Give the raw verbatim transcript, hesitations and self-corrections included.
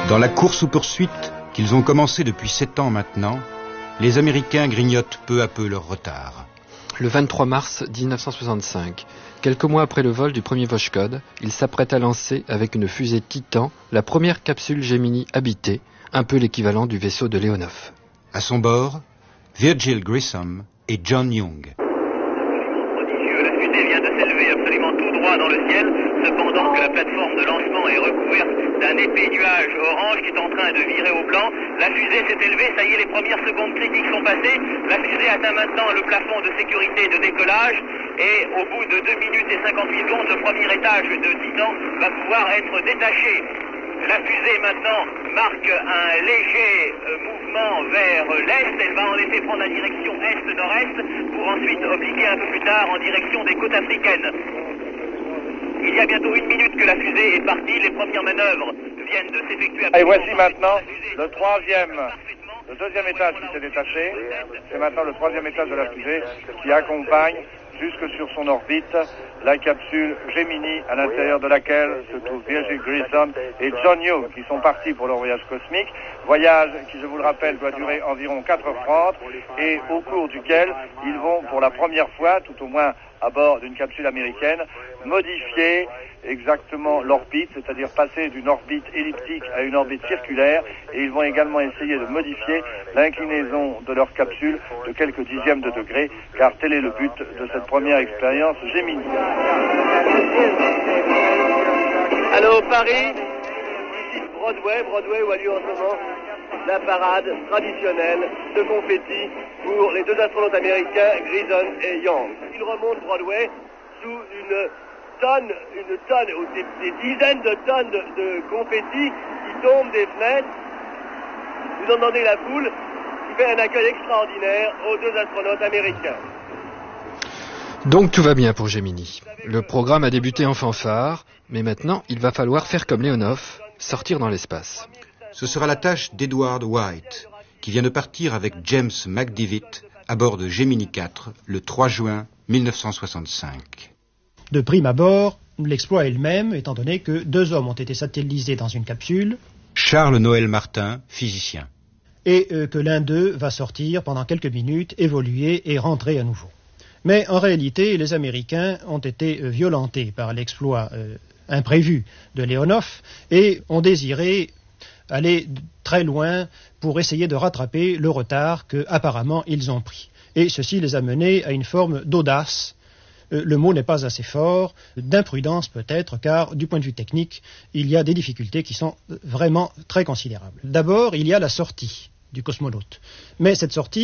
Dans la course aux poursuites qu'ils ont commencé depuis sept ans maintenant, les Américains grignotent peu à peu leur retard. Le vingt-trois mars dix-neuf cent soixante-cinq, quelques mois après le vol du premier Voskhod, ils s'apprêtent à lancer avec une fusée Titan la première capsule Gemini habitée, un peu l'équivalent du vaisseau de Leonov. À son bord, Virgil Grissom et John Young. Prodigieux, la fusée vient de s'élever absolument tout droit dans le ciel, cependant que la plateforme de lancement est recouverte d'un épais nuage orange qui est en train de virer au blanc. La fusée s'est élevée, ça y est, les premières secondes critiques sont passées. La fusée atteint maintenant le plafond de sécurité de décollage et au bout de deux minutes et cinquante-huit secondes, le premier étage de Titan va pouvoir être détaché. La fusée maintenant marque un léger euh, mouvement vers l'est. Elle va en effet prendre la direction est-nord-est pour ensuite obliquer un peu plus tard en direction des côtes africaines. Il y a bientôt une minute que la fusée est partie. Les premières manœuvres viennent de s'effectuer. Et voici maintenant le troisième, le deuxième étage qui s'est détaché. C'est maintenant le troisième étage de la fusée qui accompagne jusque sur son orbite la capsule Gemini, à l'intérieur de laquelle se trouvent Virgil Grissom et John Young, qui sont partis pour leur voyage cosmique. Voyage qui, je vous le rappelle, doit durer environ quatre heures trente et au cours duquel ils vont pour la première fois, tout au moins à bord d'une capsule américaine, modifier exactement l'orbite, c'est-à-dire passer d'une orbite elliptique à une orbite circulaire, et ils vont également essayer de modifier l'inclinaison de leur capsule de quelques dixièmes de degré, car tel est le but de cette première expérience Gemini. Allô, Paris, ici Broadway, Broadway où a lieu en ce moment la parade traditionnelle de confettis pour les deux astronautes américains, Grissom et Young. Ils remontent Broadway sous une tonne, une tonne, ou des, des dizaines de tonnes de, de confettis qui tombent des fenêtres. Vous entendez la foule qui fait un accueil extraordinaire aux deux astronautes américains. Donc tout va bien pour Gemini. Le programme a débuté en fanfare, mais maintenant il va falloir faire comme Leonov, sortir dans l'espace. Ce sera la tâche d'Edward White, qui vient de partir avec James McDivitt à bord de Gemini quatre le trois juin mille neuf cent soixante-cinq. De prime abord, l'exploit est le même, étant donné que deux hommes ont été satellisés dans une capsule. Charles Noël Martin, physicien. Et euh, que l'un d'eux va sortir pendant quelques minutes, évoluer et rentrer à nouveau. Mais en réalité, les Américains ont été euh, violentés par l'exploit euh, imprévu de Leonov et ont désiré aller très loin pour essayer de rattraper le retard qu'apparemment ils ont pris. Et ceci les a menés à une forme d'audace. Euh, le mot n'est pas assez fort, d'imprudence peut-être, car du point de vue technique, il y a des difficultés qui sont vraiment très considérables. D'abord, il y a la sortie du cosmonaute. Mais cette sortie